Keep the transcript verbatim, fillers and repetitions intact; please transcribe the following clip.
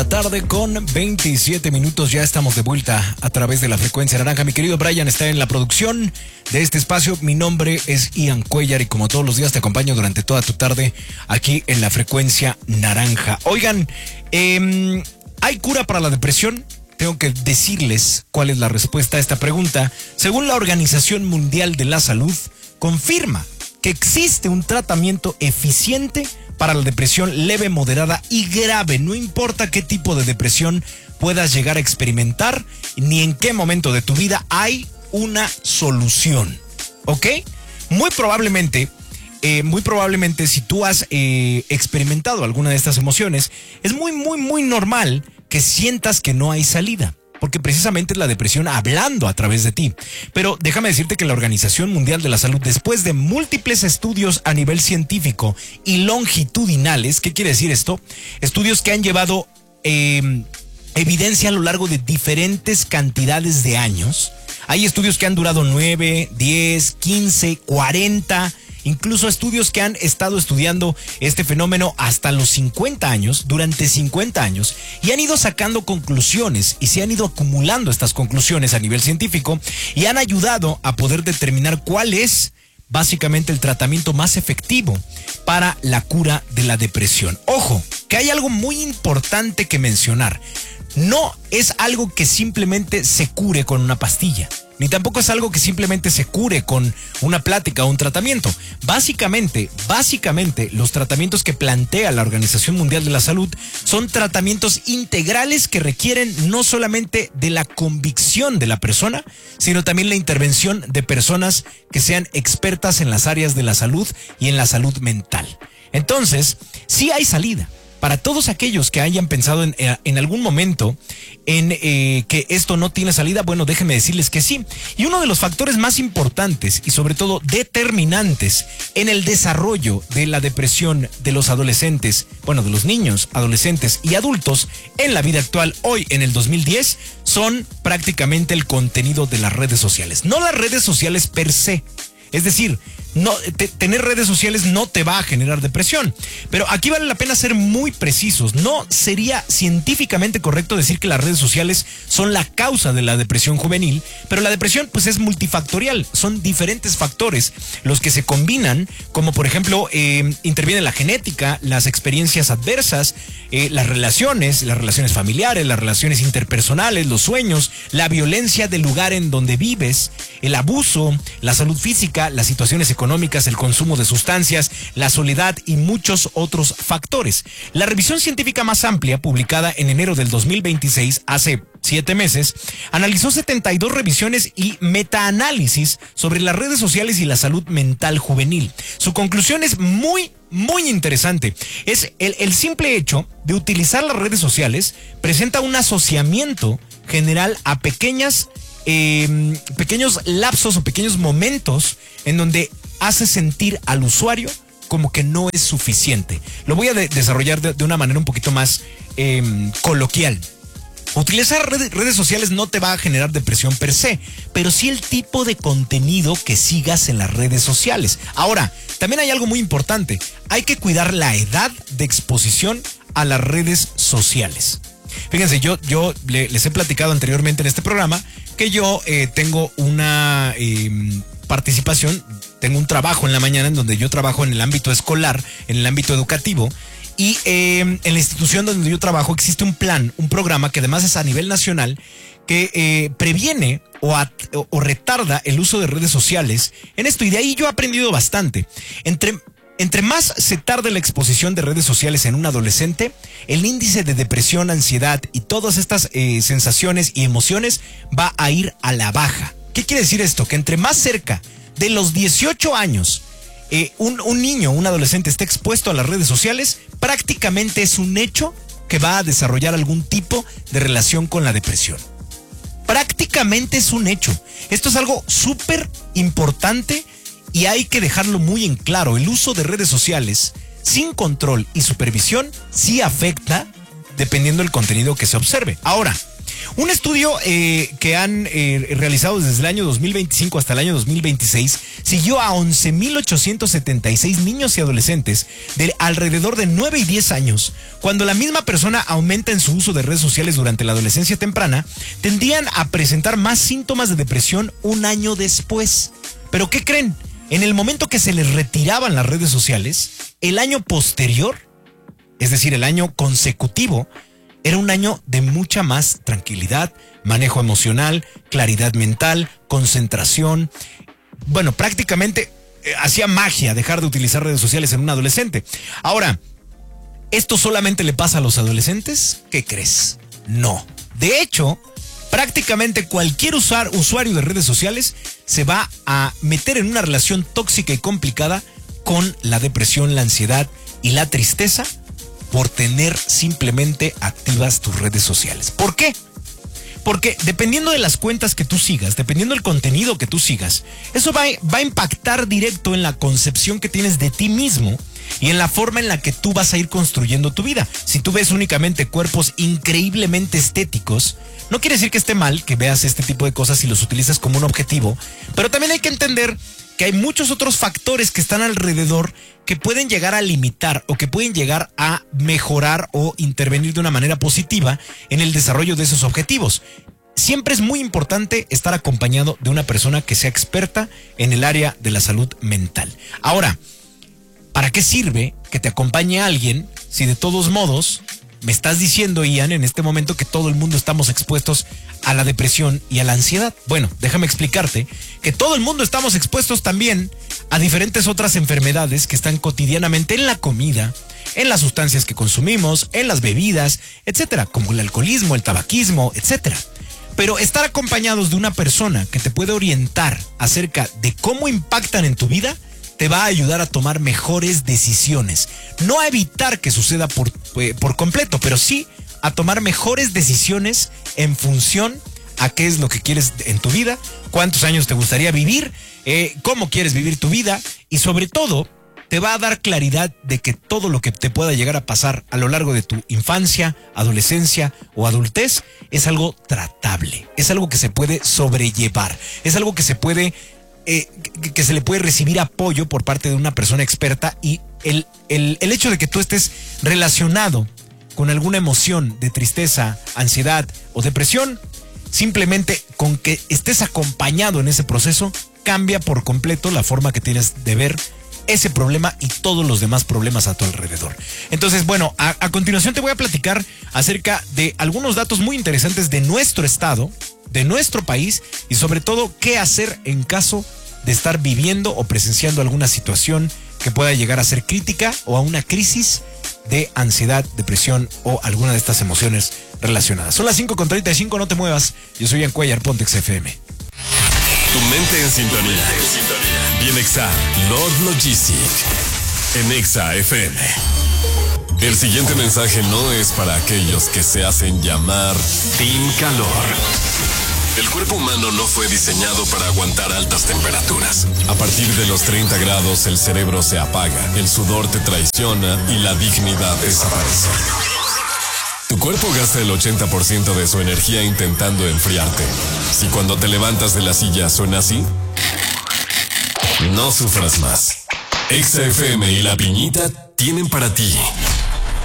Tarde con veintisiete minutos, ya estamos de vuelta a través de la frecuencia naranja. Mi querido Brian está en la producción de este espacio. Mi nombre es Ian Cuellar y como todos los días te acompaño durante toda tu tarde aquí en la frecuencia naranja. Oigan, eh, ¿hay cura para la depresión? Tengo que decirles cuál es la respuesta a esta pregunta. Según la Organización Mundial de la Salud, confirma que existe un tratamiento eficiente para la depresión leve, moderada y grave. No importa qué tipo de depresión puedas llegar a experimentar, ni en qué momento de tu vida, hay una solución. ¿Ok? Muy probablemente, eh, muy probablemente si tú has eh, experimentado alguna de estas emociones, es muy, muy, muy normal que sientas que no hay salida, porque precisamente es la depresión hablando a través de ti. Pero déjame decirte que la Organización Mundial de la Salud, después de múltiples estudios a nivel científico y longitudinales, ¿qué quiere decir esto? Estudios que han llevado eh, evidencia a lo largo de diferentes cantidades de años. Hay estudios que han durado nueve, diez, quince, cuarenta... Incluso estudios que han estado estudiando este fenómeno hasta los cincuenta años, durante cincuenta años, y han ido sacando conclusiones y se han ido acumulando estas conclusiones a nivel científico y han ayudado a poder determinar cuál es básicamente el tratamiento más efectivo para la cura de la depresión. Ojo, que hay algo muy importante que mencionar. No es algo que simplemente se cure con una pastilla, ni tampoco es algo que simplemente se cure con una plática o un tratamiento. Básicamente, básicamente, los tratamientos que plantea la Organización Mundial de la Salud son tratamientos integrales que requieren no solamente de la convicción de la persona, sino también la intervención de personas que sean expertas en las áreas de la salud y en la salud mental. Entonces, sí hay salida. Para todos aquellos que hayan pensado en, en algún momento en eh, que esto no tiene salida, bueno, déjenme decirles que sí. Y uno de los factores más importantes y sobre todo determinantes en el desarrollo de la depresión de los adolescentes, bueno, de los niños, adolescentes y adultos en la vida actual, hoy en el dos mil diez, son prácticamente el contenido de las redes sociales. No las redes sociales per se. Es decir, no, te, tener redes sociales no te va a generar depresión. Pero aquí vale la pena ser muy precisos. No sería científicamente correcto decir que las redes sociales son la causa de la depresión juvenil, pero la depresión pues es multifactorial. Son diferentes factores los que se combinan, como por ejemplo eh, interviene la genética, las experiencias adversas, eh, las relaciones, las relaciones familiares, las relaciones interpersonales, los sueños, la violencia del lugar en donde vives, el abuso, la salud física, las situaciones económicas, el consumo de sustancias, la soledad y muchos otros factores. La revisión científica más amplia, publicada en enero del dos mil veintiséis, hace siete meses, analizó setenta y dos revisiones y metaanálisis sobre las redes sociales y la salud mental juvenil. Su conclusión es muy, muy interesante. Es el, el simple hecho de utilizar las redes sociales presenta un asociamiento general a pequeñas Eh, pequeños lapsos o pequeños momentos en donde hace sentir al usuario como que no es suficiente. Lo voy a de- desarrollar de, de una manera un poquito más eh, coloquial. Utilizar redes, redes sociales no te va a generar depresión per se, pero sí el tipo de contenido que sigas en las redes sociales. Ahora, también hay algo muy importante. Hay que cuidar la edad de exposición a las redes sociales. Fíjense, yo, yo le, les he platicado anteriormente en este programa que yo eh, tengo una eh, participación, tengo un trabajo en la mañana en donde yo trabajo en el ámbito escolar, en el ámbito educativo, y eh, en la institución donde yo trabajo existe un plan, un programa que además es a nivel nacional, que eh, previene o, at, o, o retarda el uso de redes sociales en esto, y de ahí yo he aprendido bastante. Entre... Entre más se tarde la exposición de redes sociales en un adolescente, el índice de depresión, ansiedad y todas estas eh, sensaciones y emociones va a ir a la baja. ¿Qué quiere decir esto? Que entre más cerca de los dieciocho años eh, un, un niño, un adolescente esté expuesto a las redes sociales, prácticamente es un hecho que va a desarrollar algún tipo de relación con la depresión. Prácticamente es un hecho. Esto es algo súper importante. Y hay que dejarlo muy en claro, el uso de redes sociales sin control y supervisión sí afecta dependiendo del contenido que se observe. Ahora, Un estudio eh, que han eh, realizado desde el año dos mil veinticinco hasta el año dos mil veintiséis siguió a once mil ochocientos setenta y seis niños y adolescentes de alrededor de nueve y diez años. Cuando la misma persona aumenta en su uso de redes sociales durante la adolescencia temprana, tendían a presentar más síntomas de depresión un año después. ¿Pero qué creen? En el momento que se les retiraban las redes sociales, el año posterior, es decir, el año consecutivo, era un año de mucha más tranquilidad, manejo emocional, claridad mental, concentración. Bueno, prácticamente eh, hacía magia dejar de utilizar redes sociales en un adolescente. Ahora, ¿esto solamente le pasa a los adolescentes? ¿Qué crees? No. De hecho, prácticamente cualquier usar, usuario de redes sociales se va a meter en una relación tóxica y complicada con la depresión, la ansiedad y la tristeza por tener simplemente activas tus redes sociales. ¿Por qué? Porque dependiendo de las cuentas que tú sigas, dependiendo del contenido que tú sigas, eso va, va a impactar directo en la concepción que tienes de ti mismo y en la forma en la que tú vas a ir construyendo tu vida. Si tú ves únicamente cuerpos increíblemente estéticos, no quiere decir que esté mal que veas este tipo de cosas y los utilizas como un objetivo, pero también hay que entender que hay muchos otros factores que están alrededor que pueden llegar a limitar o que pueden llegar a mejorar o intervenir de una manera positiva en el desarrollo de esos objetivos. Siempre es muy importante estar acompañado de una persona que sea experta en el área de la salud mental. Ahora, ¿para qué sirve que te acompañe alguien si de todos modos me estás diciendo, Ian, en este momento que todo el mundo estamos expuestos a la depresión y a la ansiedad? Bueno, déjame explicarte que todo el mundo estamos expuestos también a diferentes otras enfermedades que están cotidianamente en la comida, en las sustancias que consumimos, en las bebidas, etcétera, como el alcoholismo, el tabaquismo, etcétera. Pero estar acompañados de una persona que te puede orientar acerca de cómo impactan en tu vida te va a ayudar a tomar mejores decisiones. No a evitar que suceda por, por completo, pero sí a tomar mejores decisiones en función a qué es lo que quieres en tu vida, cuántos años te gustaría vivir, eh, cómo quieres vivir tu vida y sobre todo te va a dar claridad de que todo lo que te pueda llegar a pasar a lo largo de tu infancia, adolescencia o adultez es algo tratable, es algo que se puede sobrellevar, es algo que se puede... Eh, que, que se le puede recibir apoyo por parte de una persona experta y el, el, el hecho de que tú estés relacionado con alguna emoción de tristeza, ansiedad o depresión, simplemente con que estés acompañado en ese proceso, cambia por completo la forma que tienes de ver ese problema y todos los demás problemas a tu alrededor. Entonces, bueno, a, a continuación te voy a platicar acerca de algunos datos muy interesantes de nuestro estado, de nuestro país y sobre todo qué hacer en caso de estar viviendo o presenciando alguna situación que pueda llegar a ser crítica o a una crisis de ansiedad, depresión o alguna de estas emociones relacionadas. Son las cinco con treinta y cinco, no te muevas. Yo soy Ian Cuellar, Pontex F M. Tu mente en sintonía. Bien Exa, Lord Logistic. En Exa F M. El siguiente mensaje no es para aquellos que se hacen llamar Team Calor. El cuerpo humano no fue diseñado para aguantar altas temperaturas. A partir de los treinta grados el cerebro se apaga, el sudor te traiciona y la dignidad desaparece. Tu cuerpo gasta el ochenta por ciento de su energía intentando enfriarte. Si cuando te levantas de la silla suena así, no sufras más. Exa F M y La Piñita tienen para ti